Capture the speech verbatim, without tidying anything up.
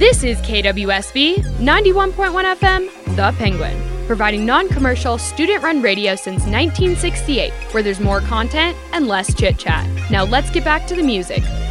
This is K W S B ninety-one point one F M, The Penguin, providing non-commercial, student-run radio since nineteen sixty-eight, where there's more content and less chit-chat. Now let's get back to the music.